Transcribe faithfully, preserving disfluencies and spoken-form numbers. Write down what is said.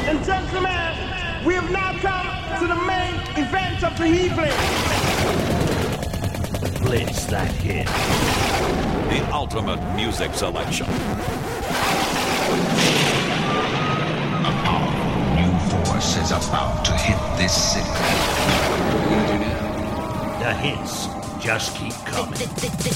and gentlemen, we have now come to the main event of the evening. Blitz that hit. The ultimate music selection. A powerful new force is about to hit this city. What are we gonna do now? The hits just keep coming.